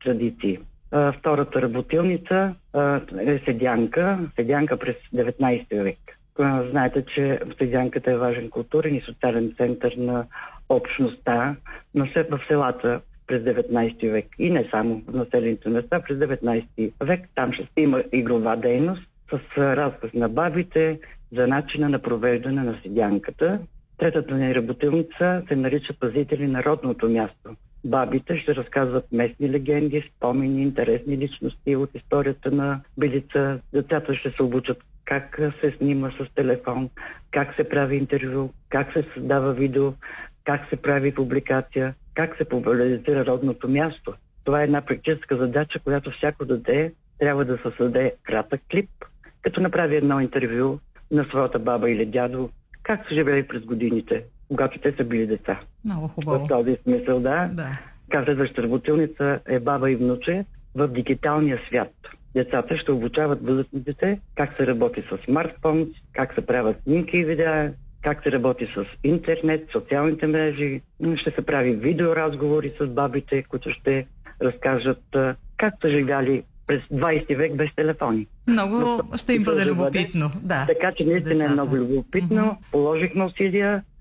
традиции. Втората работилница е седянка през 19 век. Знаете, че седянката е важен културен и социален център на общността, но все в селата през 19 век и не само в населените места през 19 век. Там ще има игрова дейност с разказ на бабите за начина на провеждане на седянката. Третата ни работилница се нарича пазители на родното място. Бабите ще разказват местни легенди, спомени, интересни личности от историята на Белица. Децата ще се обучат как се снима с телефон, как се прави интервю, как се създава видео, как се прави публикация, как се популяризира родното място. Това е една практическа задача, която всяко дете трябва да създаде кратък клип, като направи едно интервю на своята баба или дядо, как са живели през годините, когато те са били деца. Много хубаво. В този смисъл, да. Следващата работилница е баба и внуче в дигиталния свят. Децата ще обучават възрастните как се работи с смартфон, как се правят снимки и видеа, как се работи с интернет, социалните мрежи. Ще се прави видеоразговори с бабите, които ще разкажат как са живяли през 20 век без телефони. Много ще им бъде любопитно. Да. Така че наистина е много любопитно. Положихме усилия